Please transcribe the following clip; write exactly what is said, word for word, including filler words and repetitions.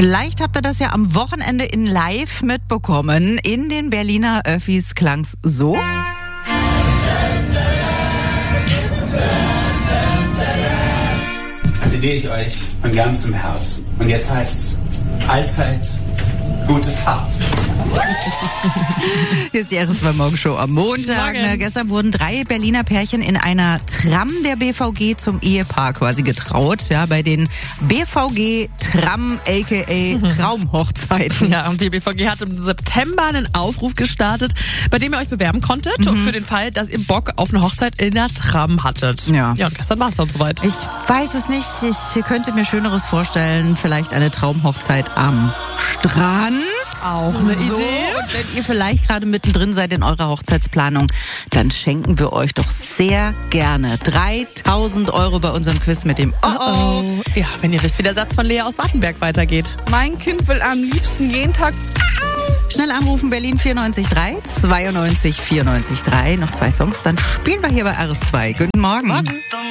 Vielleicht habt ihr das ja am Wochenende in Live mitbekommen. In den Berliner Öffis klang's so. Gratuliere ich euch von ganzem Herzen. Und jetzt heißt's allzeit gute Fahrt. Hier ist die R S zwei Morgenshow am Montag. Ne, gestern wurden drei Berliner Pärchen in einer Tram der B V G zum Ehepaar quasi getraut. Ja, bei den B V G Tram aka Traumhochzeiten. Ja, und die B V G hat im September einen Aufruf gestartet, bei dem ihr euch bewerben konntet, mhm. für den Fall, dass ihr Bock auf eine Hochzeit in der Tram hattet. Ja, ja und gestern war es dann soweit. Ich weiß es nicht. Ich könnte mir Schöneres vorstellen. Vielleicht eine Traumhochzeit am Strand. Auch eine so. Idee. Und wenn ihr vielleicht gerade mittendrin seid in eurer Hochzeitsplanung, dann schenken wir euch doch sehr gerne dreitausend Euro bei unserem Quiz mit dem Oh Oh. Ja, wenn ihr wisst, wie der Satz von Lea aus Wartenberg weitergeht. Mein Kind will am liebsten jeden Tag... Schnell anrufen, Berlin vierundneunzig drei, zweiundneunzig vierundneunzig drei. Noch zwei Songs, dann spielen wir hier bei R S zwei. Guten Morgen. Morgen.